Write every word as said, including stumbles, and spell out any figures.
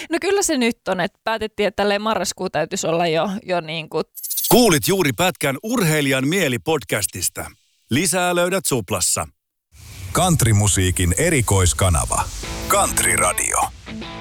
No kyllä se nyt on, että päätettiin, että tälleen marraskuu täytyisi olla jo, jo niin kuin. Kuulit juuri pätkän Urheilijan mieli-podcastista. Lisää löydät Suplassa. Countrymusiikin erikoiskanava. Country Radio.